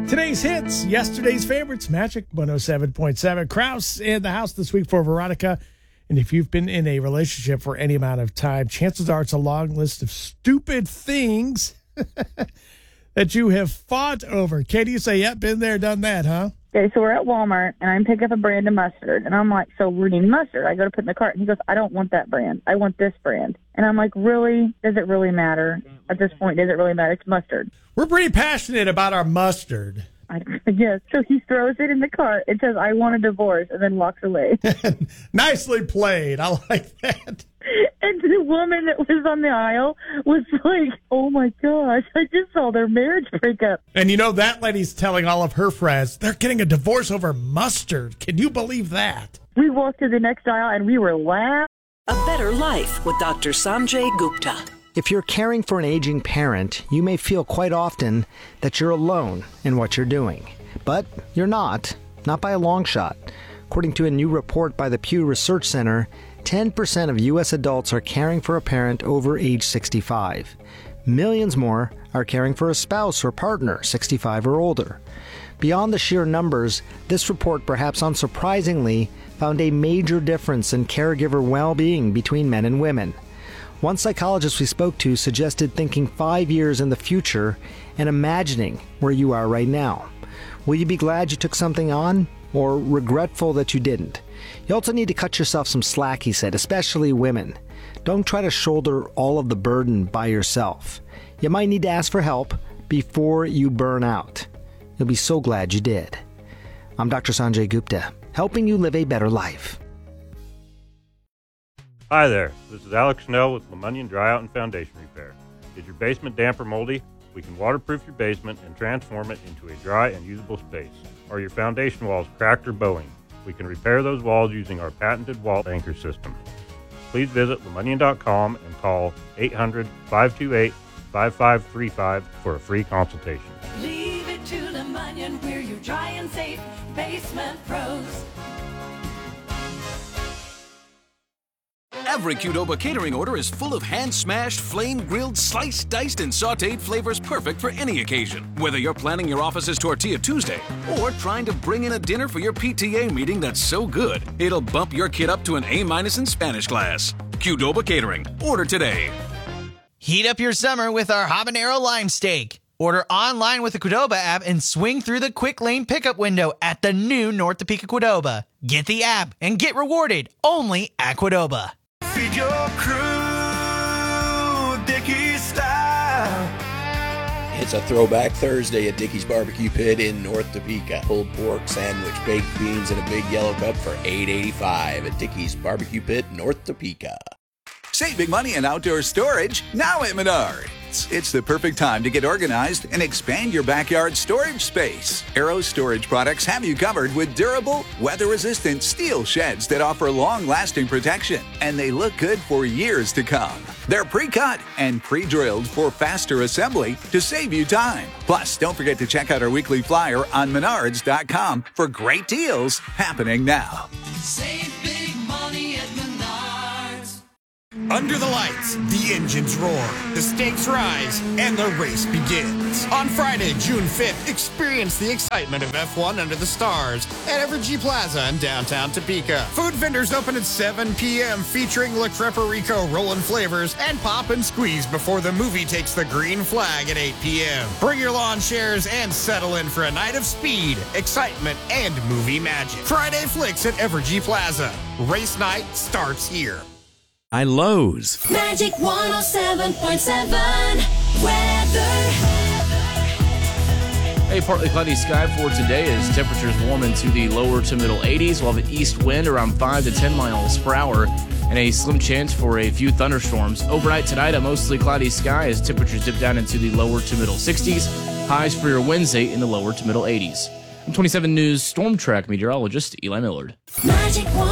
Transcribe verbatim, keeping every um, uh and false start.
Today's hits, yesterday's favorites, Magic one oh seven point seven. Kraus in the house this week for Veronica. And if you've been in a relationship for any amount of time, chances are it's a long list of stupid things that you have fought over. Katie, you say, yep, been there, done that, huh? Okay, so we're at Walmart, and I'm picking up a brand of mustard. And I'm like, so we're needing mustard. I go to put in the cart, and he goes, I don't want that brand. I want this brand. And I'm like, really? Does it really matter? At this point, does it really matter? It's mustard. We're pretty passionate about our mustard. I guess. So he throws it in the cart. It says, I want a divorce, and then walks away. Nicely played. I like that. And the woman that was on the aisle was like, oh, my gosh, I just saw their marriage break up. And you know, that lady's telling all of her friends they're getting a divorce over mustard. Can you believe that? We walked to the next aisle, and we were laughing. A Better Life with Doctor Sanjay Gupta. If you're caring for an aging parent, you may feel quite often that you're alone in what you're doing. But you're not, not by a long shot. According to a new report by the Pew Research Center, ten percent of U S adults are caring for a parent over age sixty-five. Millions more are caring for a spouse or partner, sixty-five or older. Beyond the sheer numbers, this report, perhaps unsurprisingly, found a major difference in caregiver well-being between men and women. One psychologist we spoke to suggested thinking five years in the future and imagining where you are right now. Will you be glad you took something on, or regretful that you didn't? You also need to cut yourself some slack, he said, especially women. Don't try to shoulder all of the burden by yourself. You might need to ask for help before you burn out. You'll be so glad you did. I'm Doctor Sanjay Gupta, helping you live a better life. Hi there, this is Alex Snell with Lemunion Dryout and Foundation Repair. Is your basement damp or moldy? We can waterproof your basement and transform it into a dry and usable space. Are your foundation walls cracked or bowing? We can repair those walls using our patented wall anchor system. Please visit lemunion dot com and call eight hundred, five two eight, five five three five for a free consultation. Leave it to Lemunion, we're your dry and safe basement pros. Every Qdoba catering order is full of hand-smashed, flame-grilled, sliced, diced, and sautéed flavors perfect for any occasion. Whether you're planning your office's Tortilla Tuesday or trying to bring in a dinner for your P T A meeting that's so good, it'll bump your kid up to an A-minus in Spanish class. Qdoba Catering. Order today. Heat up your summer with our habanero lime steak. Order online with the Qdoba app and swing through the quick lane pickup window at the new North Topeka Qdoba. Get the app and get rewarded only at Qdoba. Feed your crew, Dickey's style. It's a throwback Thursday at Dickey's Barbecue Pit in North Topeka. Pulled pork sandwich, baked beans, and a big yellow cup for eight eighty-five at Dickey's Barbecue Pit, North Topeka. Save big money in outdoor storage now at Menards. It's the perfect time to get organized and expand your backyard storage space. Arrow Storage Products have you covered with durable, weather-resistant steel sheds that offer long-lasting protection, and they look good for years to come. They're pre-cut and pre-drilled for faster assembly to save you time. Plus, don't forget to check out our weekly flyer on menards dot com for great deals happening now. Save big money at Menards. Under the lights, the engines roar, the stakes rise, and the race begins. On Friday, June fifth, experience the excitement of F one under the stars at Evergy Plaza in downtown Topeka. Food vendors open at seven p.m. featuring La Creperico Rollin' Flavors and Pop and Squeeze before the movie takes the green flag at eight p.m. Bring your lawn chairs and settle in for a night of speed, excitement, and movie magic. Friday Flicks at Evergy Plaza. Race night starts here. I Lowe's. Magic one oh seven point seven weather. A partly cloudy sky for today as temperatures warm into the lower to middle eighties, while the east wind around five to ten miles per hour, and a slim chance for a few thunderstorms. Overnight tonight, a mostly cloudy sky as temperatures dip down into the lower to middle sixties. Highs for your Wednesday in the lower to middle eighties. I'm twenty-seven News Storm Track meteorologist Eli Millard. Magic one